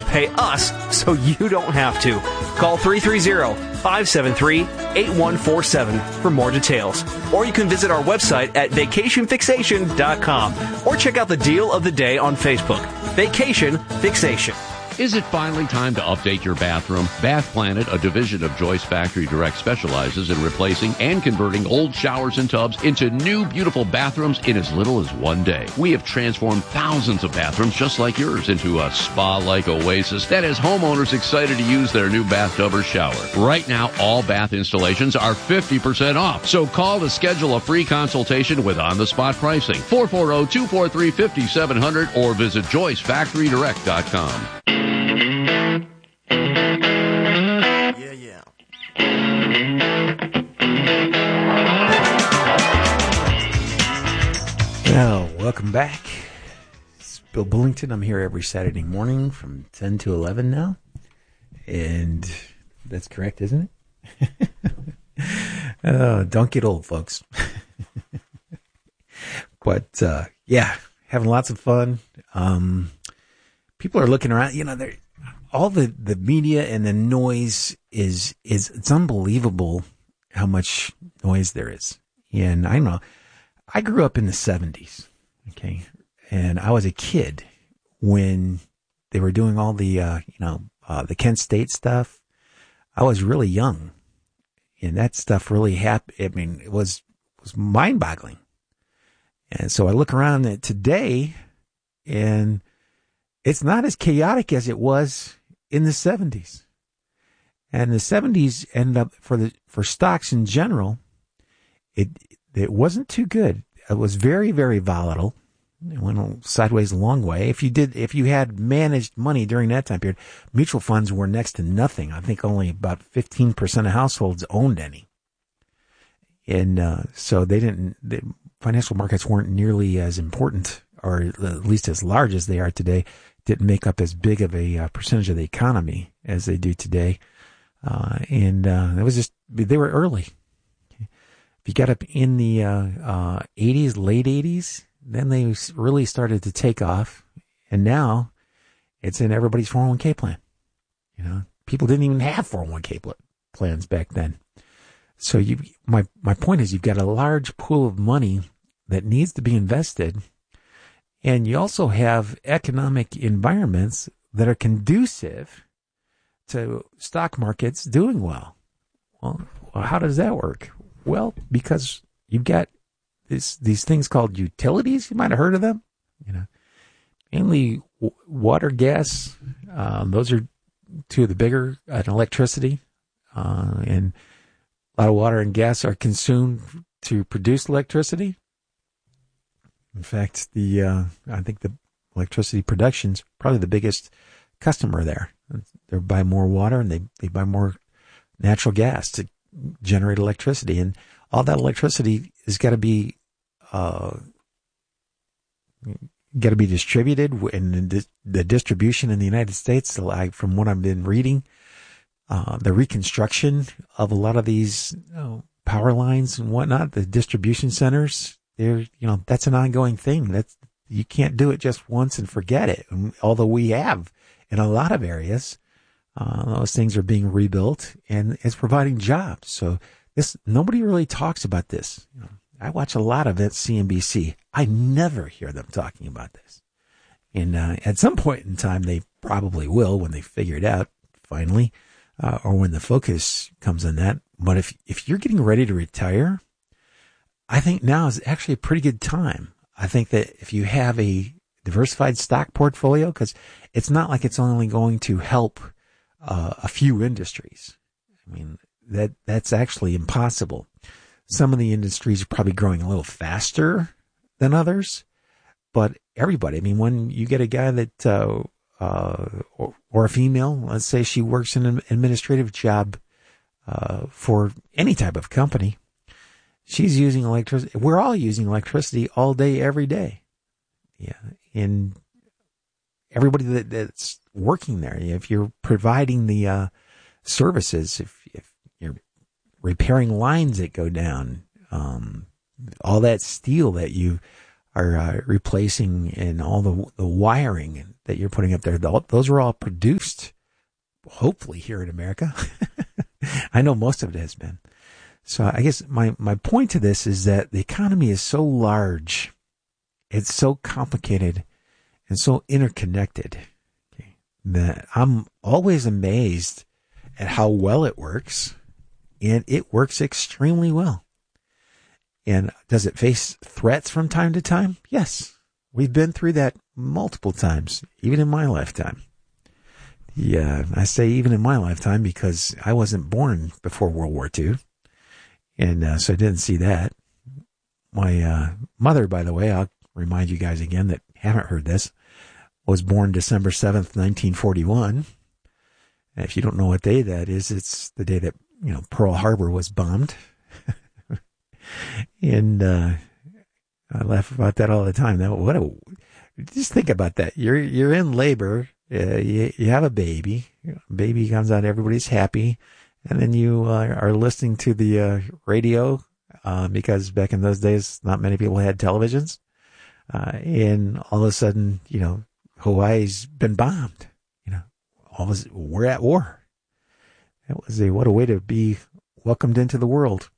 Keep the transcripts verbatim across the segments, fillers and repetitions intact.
pay us so you don't have to. Call three three zero, five seven three, eight one four seven for more details. Or you can visit our website at vacation fixation dot com or check out the deal of the day on Facebook. Vacation Fixation. Is it finally time to update your bathroom? Bath Planet, a division of Joyce Factory Direct, specializes in replacing and converting old showers and tubs into new, beautiful bathrooms in as little as one day. We have transformed thousands of bathrooms just like yours into a spa-like oasis that has homeowners excited to use their new bathtub or shower. Right now, all bath installations are fifty percent off. So call to schedule a free consultation with on-the-spot pricing. four four zero, two four three, five seven zero zero or visit joyce factory direct dot com. Well, welcome back. It's Bill Bullington. I'm here every Saturday morning from ten to eleven now. And that's correct, isn't it? uh, don't get old, folks. But, uh, yeah, having lots of fun. Um, people are looking around. You know, they're, all the, the media and the noise is, is it's unbelievable how much noise there is. And I know. I grew up in the seventies, okay, and I was a kid when they were doing all the, uh, you know, uh, the Kent State stuff. I was really young, and that stuff really happened. I mean, it was was mind-boggling. And so I look around at today, and it's not as chaotic as it was in the seventies. And the seventies ended up for the for stocks in general. It It wasn't too good. It was very, very volatile. It went sideways a long way. If you did, if you had managed money during that time period, mutual funds were next to nothing. I think only about fifteen percent of households owned any. And, uh, so they didn't, the financial markets weren't nearly as important, or at least as large as they are today, didn't make up as big of a uh, percentage of the economy as they do today. Uh, and, uh, it was just, they were early. If you got up in the uh, uh, eighties, late eighties, then they really started to take off. And now it's in everybody's four oh one k plan. You know, people didn't even have four oh one k pl- plans back then. So you, my, my point is you've got a large pool of money that needs to be invested. And you also have economic environments that are conducive to stock markets doing well. Well, how does that work? Well, because you've got this, these things called utilities. You might have heard of them. You know, mainly w- water, gas. Um, those are two of the bigger, uh, and electricity. Uh, and a lot of water and gas are consumed to produce electricity. In fact, the uh, I think the electricity production's probably the biggest customer there. They buy more water and they, they buy more natural gas to generate electricity, and all that electricity has got to be uh, got to be distributed. And the, the distribution in the United States, like from what I've been reading, uh, the reconstruction of a lot of these you know, power lines and whatnot, the distribution centers, they're you know that's an ongoing thing. That's you can't do it just once and forget it. And although we have in a lot of areas. Uh, those things are being rebuilt, and it's providing jobs. So this nobody really talks about this. You know, I watch a lot of it, C N B C. I never hear them talking about this. And uh, at some point in time, they probably will when they figure it out finally, uh, or when the focus comes on that. But if if you're getting ready to retire, I think now is actually a pretty good time. I think that if you have a diversified stock portfolio, because it's not like it's only going to help Uh, a few industries. I mean, that that's actually impossible. Some of the industries are probably growing a little faster than others, but everybody, I mean, when you get a guy that, uh, uh, or, or a female, let's say she works in an administrative job, uh, for any type of company, she's using electricity. We're all using electricity all day, every day. Yeah. And everybody that, that's working there, if you're providing the uh, services, if, if you're repairing lines that go down, um, all that steel that you are uh, replacing and all the the wiring that you're putting up there, those are all produced, hopefully, here in America. I know most of it has been. So I guess my, my point to this is that the economy is so large, it's so complicated and so interconnected, okay, that I'm always amazed at how well it works, and it works extremely well. And does it face threats from time to time? Yes. We've been through that multiple times, even in my lifetime. Yeah, I say even in my lifetime because I wasn't born before World War Two. And uh, so I didn't see that. My uh, mother, by the way, I'll remind you guys again that haven't heard this, was born December seventh, nineteen forty-one. And if you don't know what day that is, it's the day that, you know, Pearl Harbor was bombed. And uh, I laugh about that all the time. That what a, just think about that. You're you're in labor. Uh, you you have a baby. Baby comes out. Everybody's happy, and then you uh, are listening to the uh, radio uh, because back in those days, not many people had televisions. Uh, and all of a sudden, you know, Hawaii's been bombed. You know, all of a, we're at war. That was a what a way to be welcomed into the world.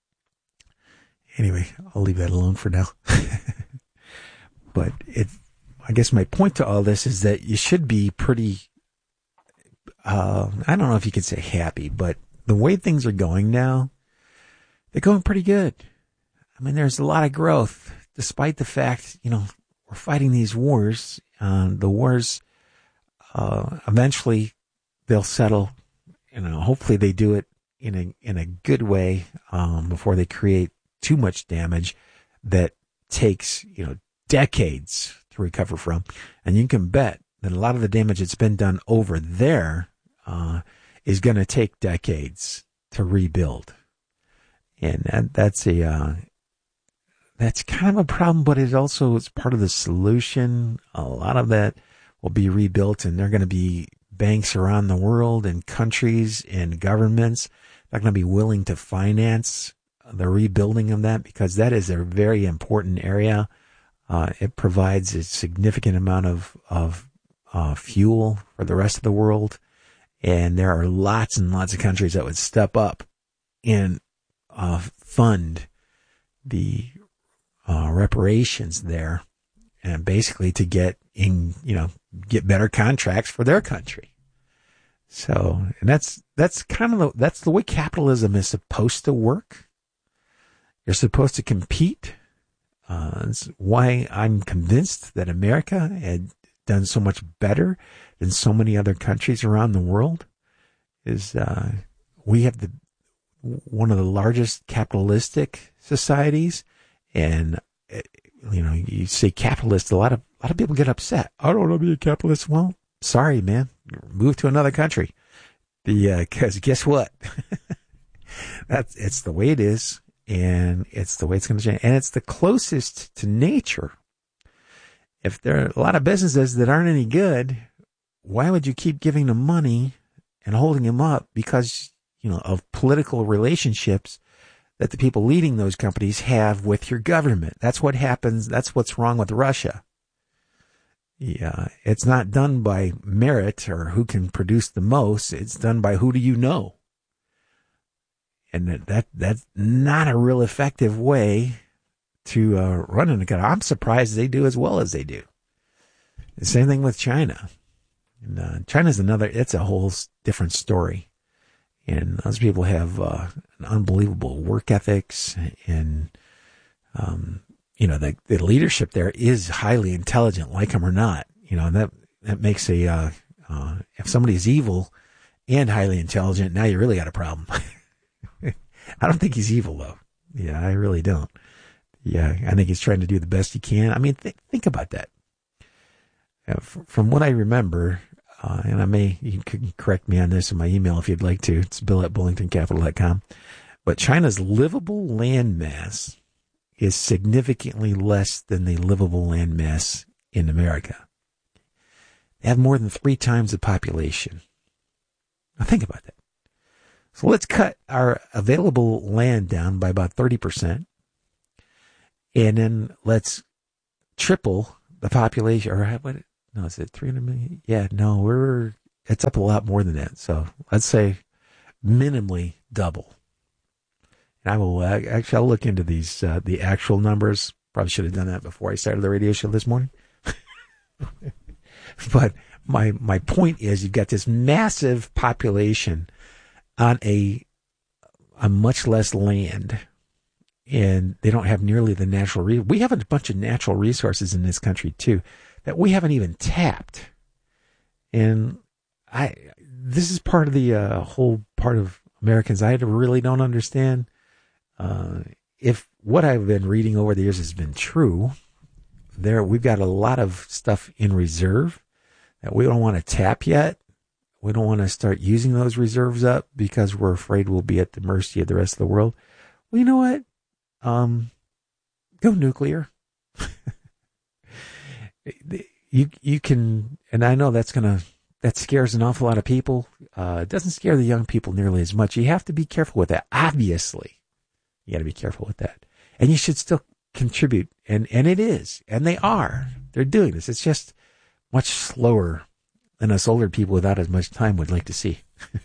Anyway, I'll leave that alone for now. But it, I guess my point to all this is that you should be pretty, uh, I don't know if you could say happy, but the way things are going now, they're going pretty good. I mean, there's a lot of growth, despite the fact, you know, we're fighting these wars. Uh, the wars, uh, eventually they'll settle, you know, hopefully they do it in a, in a good way, um, before they create too much damage that takes, you know, decades to recover from. And you can bet that a lot of the damage that's been done over there uh, is going to take decades to rebuild. And that, that's a uh, that's kind of a problem, but it also is part of the solution. A lot of that will be rebuilt, and they're going to be banks around the world and countries and governments that are going to be willing to finance the rebuilding of that, because that is a very important area. Uh, it provides a significant amount of, of, uh, fuel for the rest of the world. And there are lots and lots of countries that would step up and, uh, fund the, uh, reparations there, and basically to get in, you know, get better contracts for their country. So, and that's, that's kind of the, that's the way capitalism is supposed to work. You're supposed to compete. Uh, that's why I'm convinced that America had done so much better than so many other countries around the world. Is uh, we have the one of the largest capitalistic societies, and you know, you say capitalist, a lot of a lot of people get upset. I don't want to be a capitalist. Well, sorry, man, move to another country. The because uh, guess what? That's it's the way it is. And it's the way it's going to change. And it's the closest to nature. If there are a lot of businesses that aren't any good, why would you keep giving them money and holding them up because, you know, of political relationships that the people leading those companies have with your government? That's what happens. That's what's wrong with Russia. Yeah, it's not done by merit or who can produce the most. It's done by who do you know. And that, that that's not a real effective way to uh, run an economy. I'm surprised they do as well as they do. The same thing with China. And, uh, China's another, it's a whole different story. And those people have uh, an unbelievable work ethics. And, um, you know, the, the leadership there is highly intelligent, like them or not. You know, and that, that makes a, uh, uh, if somebody's evil and highly intelligent, now you really got a problem. I don't think he's evil, though. Yeah, I really don't. Yeah, I think he's trying to do the best he can. I mean, th- think about that. Uh, f- from what I remember, uh, and I may, you can correct me on this in my email if you'd like to. It's bill at bullington capital dot com. But China's livable land mass is significantly less than the livable land mass in America. They have more than three times the population. Now think about that. So let's cut our available land down by about thirty percent. And then let's triple the population, or what? No, is it three hundred million? Yeah, no, we're it's up a lot more than that. So let's say minimally double. And I will uh, actually I'll look into these uh, the actual numbers. Probably should have done that before I started the radio show this morning. But my my point is, you've got this massive population on a on much less land, and they don't have nearly the natural. Re- we have a bunch of natural resources in this country too that we haven't even tapped, and I this is part of the uh, whole part of Americans I really don't understand. Uh, if what I've been reading over the years has been true, there we've got a lot of stuff in reserve that we don't want to tap yet. We don't want to start using those reserves up because we're afraid we'll be at the mercy of the rest of the world. Well, you know what? Um, go nuclear. you you can, and I know that's gonna that scares an awful lot of people. Uh, it doesn't scare the young people nearly as much. You have to be careful with that. Obviously, you got to be careful with that, and you should still contribute. And and it is, and they are. They're doing this. It's just much slower than us older people without as much time would like to see.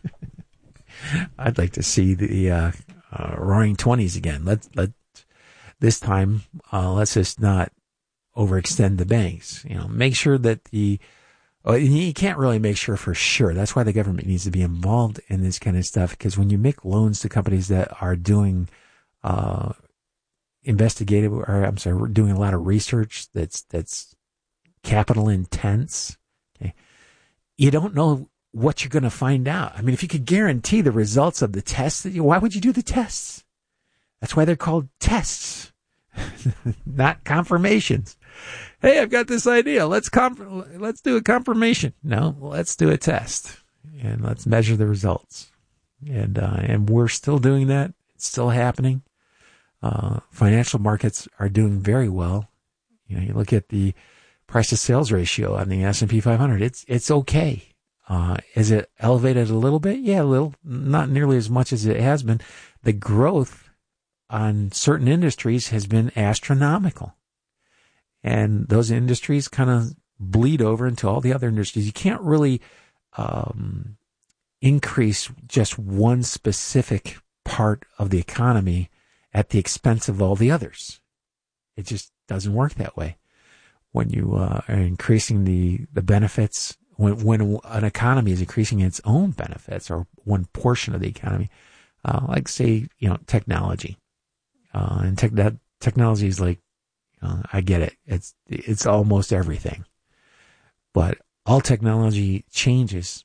I'd like to see the uh, uh, Roaring Twenties again. Let let this time uh, let's just not overextend the banks. You know, make sure that the oh, you can't really make sure for sure. That's why the government needs to be involved in this kind of stuff. Because when you make loans to companies that are doing uh, investigative, or I'm sorry, we're doing a lot of research that's that's capital intense. Okay. You don't know what you're going to find out. I mean, if you could guarantee the results of the tests, why would you do the tests? That's why they're called tests, not confirmations. Hey, I've got this idea. Let's conf- let's do a confirmation. No, let's do a test, and let's measure the results. And uh, and we're still doing that. It's still happening. Uh, financial markets are doing very well. You know, you look at the price to sales ratio on the S and P five hundred. It's it's okay. Uh, is it elevated a little bit? Yeah, a little. Not nearly as much as it has been. The growth on certain industries has been astronomical, and those industries kind of bleed over into all the other industries. You can't really um, increase just one specific part of the economy at the expense of all the others. It just doesn't work that way. When you uh, are increasing the, the benefits, when when an economy is increasing its own benefits, or one portion of the economy, uh, like say, you know, technology, uh, and tech, that technology is like, uh, I get it, it's it's almost everything, but all technology changes,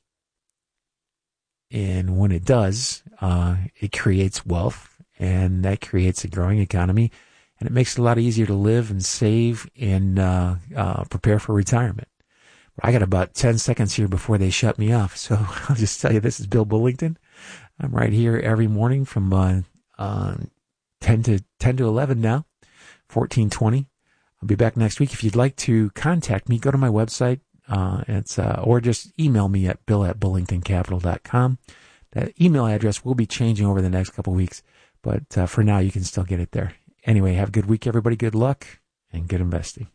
and when it does, uh, it creates wealth, and that creates a growing economy. And it makes it a lot easier to live and save and uh, uh, prepare for retirement. But I got about ten seconds here before they shut me off. So I'll just tell you, this is Bill Bullington. I'm right here every morning from uh, uh, ten to eleven now, fourteen twenty. I'll be back next week. If you'd like to contact me, go to my website. Uh, it's uh, or just email me at bill at bullington capital dot com. That email address will be changing over the next couple of weeks. But uh, for now, you can still get it there. Anyway, have a good week, everybody. Good luck and good investing.